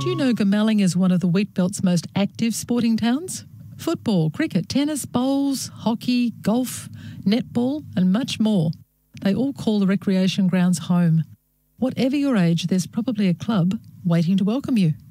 Did you know Goomalling is one of the Wheatbelt's most active sporting towns? Football, cricket, tennis, bowls, hockey, golf, netball and much more. They all call the recreation grounds home. Whatever your age, there's probably a club waiting to welcome you.